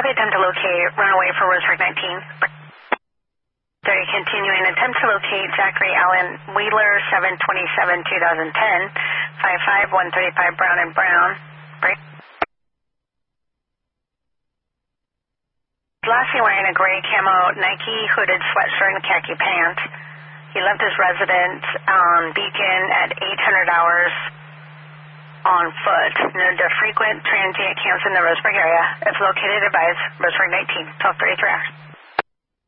copy, attempt to locate runaway for Roseburg 19. 30, continuing, attempt to locate Zachary Allen Wheeler, 7/27/2010, 55-135 Brown and Brown. Break. Lastly, wearing a gray camo Nike hooded sweatshirt and khaki pants. He left his residence on Beacon at 800 hours on foot. Known to frequent transient camps in the Roseburg area. If located, advise Roseburg 19, 12:33 hours.